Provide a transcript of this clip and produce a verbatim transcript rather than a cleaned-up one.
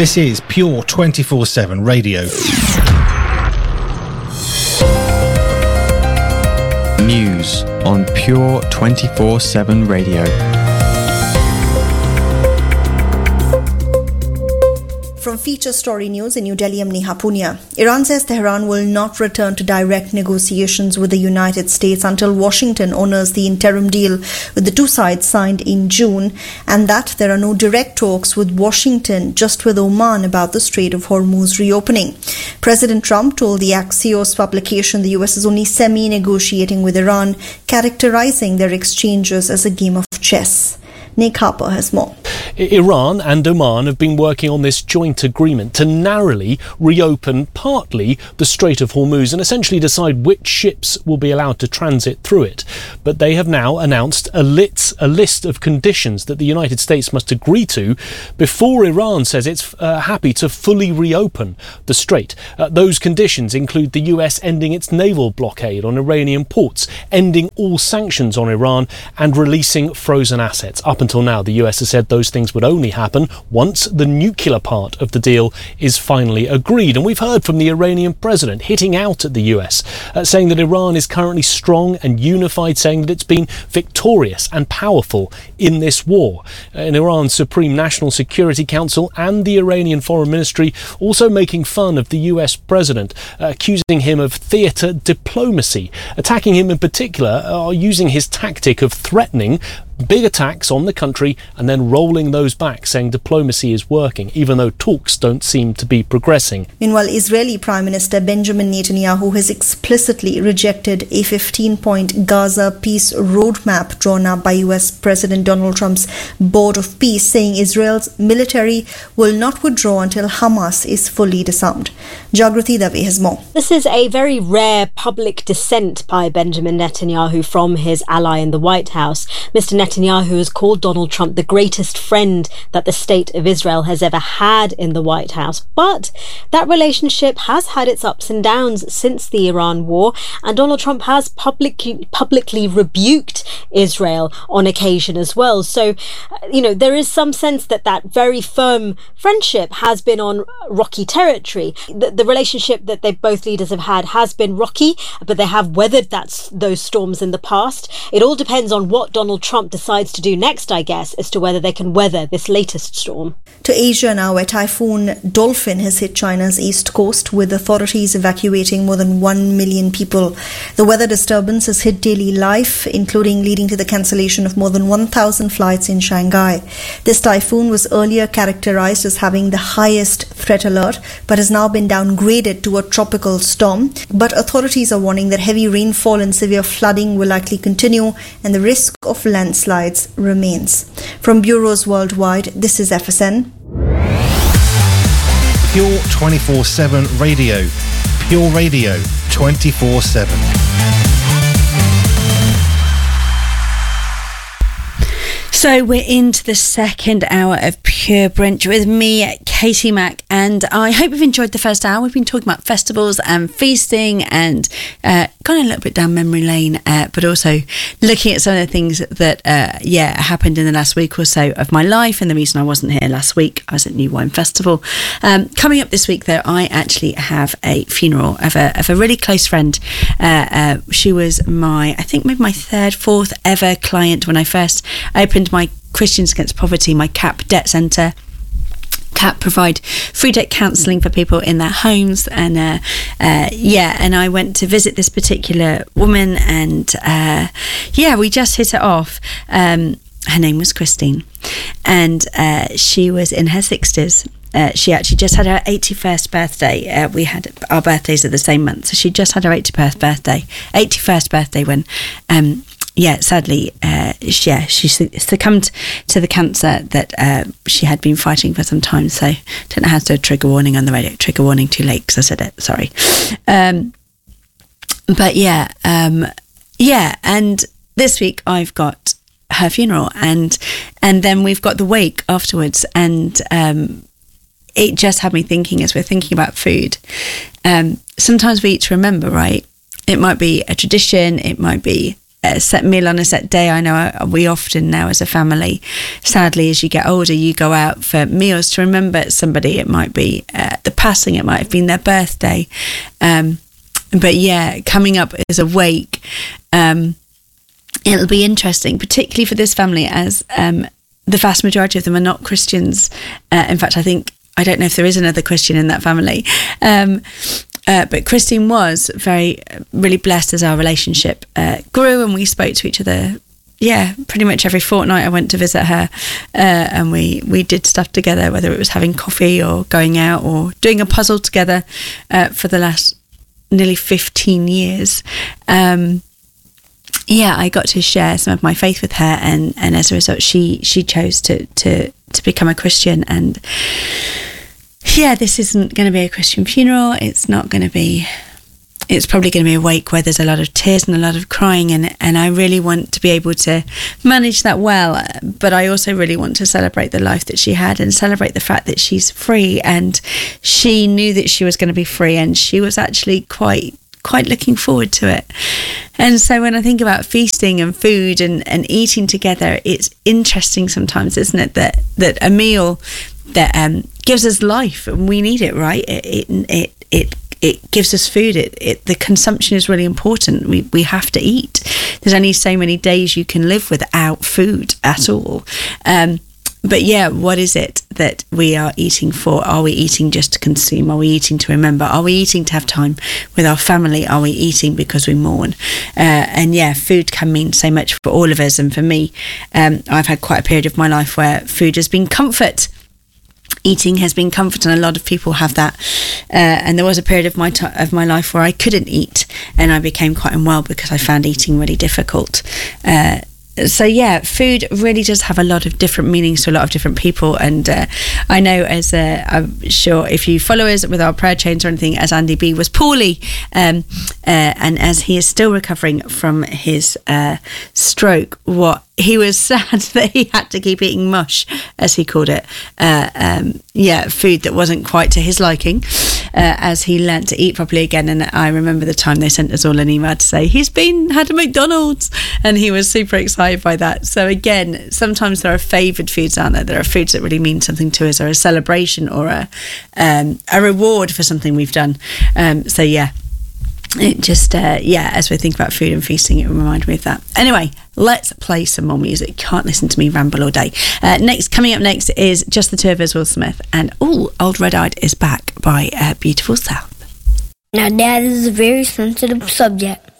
This is Pure twenty-four seven Radio. News on Pure twenty-four seven Radio. From Feature Story News in New Delhi, I'm Neha Punia. Iran says Tehran will not return to direct negotiations with the United States until Washington honors the interim deal with the two sides signed in June, and that there are no direct talks with Washington, just with Oman about the Strait of Hormuz reopening. President Trump told the Axios publication the U S is only semi-negotiating with Iran, characterizing their exchanges as a game of chess. Nick Harper has more. Iran and Oman have been working on this joint agreement to narrowly reopen partly the Strait of Hormuz and essentially decide which ships will be allowed to transit through it. But they have now announced a, lit, a list of conditions that the United States must agree to before Iran says it's uh, happy to fully reopen the strait. Uh, those conditions include the U S ending its naval blockade on Iranian ports, ending all sanctions on Iran, and releasing frozen assets. Up until now, the U S has said those things would only happen once the nuclear part of the deal is finally agreed. And we've heard from the Iranian president hitting out at the U S, uh, saying that Iran is currently strong and unified, saying that it's been victorious and powerful in this war. In Iran's Supreme National Security Council and the Iranian Foreign Ministry also making fun of the U S president, uh, accusing him of theatre diplomacy, attacking him in particular, uh, using his tactic of threatening big attacks on the country and then rolling those back, saying diplomacy is working, even though talks don't seem to be progressing. Meanwhile, Israeli Prime Minister Benjamin Netanyahu has explicitly rejected a fifteen-point Gaza peace roadmap drawn up by U S President Donald Trump's Board of Peace, saying Israel's military will not withdraw until Hamas is fully disarmed. Jagrati Dave has more. This is a very rare public dissent by Benjamin Netanyahu from his ally in the White House. Mister Netanyahu Netanyahu has called Donald Trump the greatest friend that the state of Israel has ever had in the White House. But that relationship has had its ups and downs since the Iran war, and Donald Trump has publicly, publicly rebuked Israel on occasion as well. So, you know, there is some sense that that very firm friendship has been on rocky territory. The, the relationship that they both leaders have had has been rocky, but they have weathered that, those storms in the past. It all depends on what Donald Trump decides to do next, I guess, as to whether they can weather this latest storm. To Asia now, where Typhoon Dolphin has hit China's east coast, with authorities evacuating more than one million people. The weather disturbance has hit daily life, including leading to the cancellation of more than one thousand flights in Shanghai. This typhoon was earlier characterized as having the highest threat alert, but has now been downgraded to a tropical storm. But authorities are warning that heavy rainfall and severe flooding will likely continue, and the risk of landslides remains. From bureaus worldwide, this is F S N. Pure twenty-four seven Radio. Pure Radio twenty-four seven. So we're into the second hour of Pure Brunch with me, Katie Mack, and I hope you've enjoyed the first hour. We've been talking about festivals and feasting and uh, gone a little bit down memory lane, uh, but also looking at some of the things that, uh, yeah, happened in the last week or so of my life. And the reason I wasn't here last week, I was at New Wine Festival. Um, coming up this week, though, I actually have a funeral of a, of a really close friend. Uh, uh, she was my, I think maybe my third, fourth ever client when I first opened my Christians Against Poverty, my C A P debt centre. C A P provide free debt counselling for people in their homes, and uh, uh, yeah, and I went to visit this particular woman, and uh, yeah, we just hit it off. Um, her name was Christine, and uh, she was in her sixties. Uh, she actually just had her eighty-first birthday. Uh, we had our birthdays at the same month, so she just had her eighty-first birthday. eighty-first birthday when. Um, Yeah, sadly, uh, she, yeah, she succumbed to the cancer that uh, she had been fighting for some time. So, don't know how to do a trigger warning on the radio. Trigger warning too late because I said it. Sorry. Um, but yeah, um, yeah, and this week I've got her funeral, and and then we've got the wake afterwards, and um, it just had me thinking as we're thinking about food. Um, sometimes we eat to remember, right? It might be a tradition. It might be a set meal on a set day. I know we often now as a family, sadly, as you get older, you go out for meals to remember somebody. It might be uh, the passing, it might have been their birthday. Um, but yeah, coming up as a wake, um, it'll be interesting, particularly for this family, as um, the vast majority of them are not Christians. Uh, in fact, I think, I don't know if there is another Christian in that family. Um, uh, but Christine was very, really blessed as our relationship uh, grew, and we spoke to each other, yeah, pretty much every fortnight. I went to visit her uh, and we, we did stuff together, whether it was having coffee or going out or doing a puzzle together uh, for the last nearly fifteen years. Um, yeah, I got to share some of my faith with her, and, and as a result, she she chose to to to become a Christian. And yeah, this isn't going to be a Christian funeral. It's not going to be. It's probably going to be a wake where there's a lot of tears and a lot of crying, and and I really want to be able to manage that well. But I also really want to celebrate the life that she had and celebrate the fact that she's free, and she knew that she was going to be free, and she was actually quite. quite looking forward to it. And so when I think about feasting and food and, and eating together, it's interesting sometimes, isn't it, that that a meal that um, gives us life, and we need it, right? It it it it, it gives us food. It, it the consumption is really important. We we have to eat. There's only so many days you can live without food at all. Um, But yeah, what is it that we are eating for? Are we eating just to consume? Are we eating to remember? Are we eating to have time with our family? Are we eating because we mourn? Uh, and yeah, food can mean so much for all of us. And for me, um, I've had quite a period of my life where food has been comfort. Eating has been comfort, and a lot of people have that. Uh, and there was a period of my t- of my life where I couldn't eat, and I became quite unwell because I found eating really difficult. Uh, So yeah, food really does have a lot of different meanings to a lot of different people, and uh, I know, as uh, I'm sure if you follow us with our prayer chains or anything, as Andy B was poorly, um, uh, and as he is still recovering from his uh, stroke, what he was sad that he had to keep eating mush, as he called it. Uh, um, yeah, food that wasn't quite to his liking, uh, as he learnt to eat properly again. And I remember the time they sent us all an email to say he's been had a McDonald's, and he was super excited by that. So again, sometimes there are favoured foods out there. There are foods that really mean something to us, or a celebration, or a um, a reward for something we've done. Um, so yeah. It just, uh, yeah, as we think about food and feasting, it reminded me of that. Anyway, let's play some more music. Can't listen to me ramble all day. Uh, next, coming up next is Just the Two of Us, Will Smith, and oh, Old Red Eyed is back by uh, Beautiful South. Now, Dad, this is a very sensitive subject.